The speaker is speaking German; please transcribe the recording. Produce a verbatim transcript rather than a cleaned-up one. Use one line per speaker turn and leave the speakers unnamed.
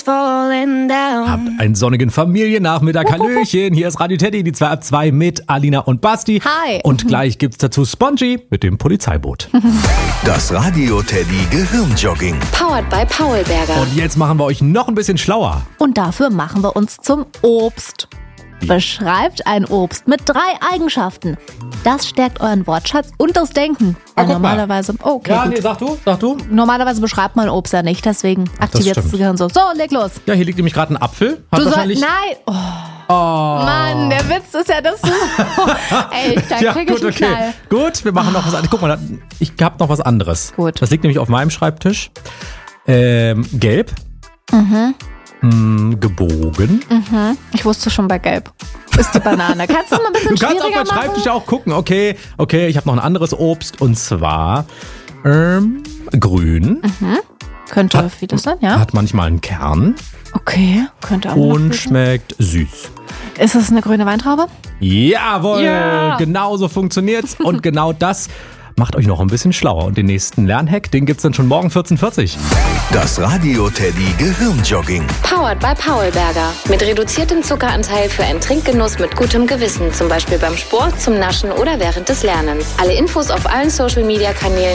falling down.
Habt einen sonnigen Familiennachmittag. Hallöchen, hier ist Radio Teddy, die zwei ab zwei mit Alina und Basti.
Hi.
Und gleich gibt's dazu Spongy mit dem Polizeiboot.
Das Radio Teddy Gehirnjogging.
Powered by Paulberger.
Und jetzt machen wir euch noch ein bisschen schlauer.
Und dafür machen wir uns zum Obst. Beschreibt ein Obst mit drei Eigenschaften. Das stärkt euren Wortschatz und das Denken.
Ah,
Weil
guck mal.
normalerweise, okay,
Ja,
gut.
nee, sag du, sag du.
Normalerweise beschreibt man Obst ja nicht, deswegen aktiviert das
stimmt.
Gehirn so. So, leg los.
Ja, hier liegt nämlich gerade ein Apfel. Hat
Du sollst,
wahrscheinlich...
nein. Oh,
Oh.
Mann, der Witz ist ja, dass du so, ey, da
Ja,
krieg ich
gut,
einen
okay.
Knall.
Gut, wir machen noch was anderes. Guck mal, ich hab noch was anderes.
Gut.
Das liegt nämlich auf meinem Schreibtisch. Ähm, gelb.
Mhm.
Mm, gebogen.
Mhm. Ich wusste schon bei Gelb. Ist die Banane. Kannst du mal ein bisschen
Du kannst auf
schwieriger
meinem Schreibtisch
machen?
auch gucken. Okay, okay, ich habe noch ein anderes Obst und zwar ähm, grün.
Könnte
Hat-
vieles sein, ja.
Hat manchmal einen Kern
Okay, könnte auch noch
und
viel sein.
schmeckt süß.
Ist es eine grüne Weintraube?
Jawohl,
Ja.
genau so funktioniert's. Und genau das macht euch noch ein bisschen schlauer. Und den nächsten Lernhack, den gibt's dann schon morgen vierzehn Uhr vierzig.
Das Radio Teddy Gehirnjogging.
Powered by Paulberger. Mit reduziertem Zuckeranteil für einen Trinkgenuss mit gutem Gewissen. Zum Beispiel beim Sport, zum Naschen oder während des Lernens. Alle Infos auf allen Social Media Kanälen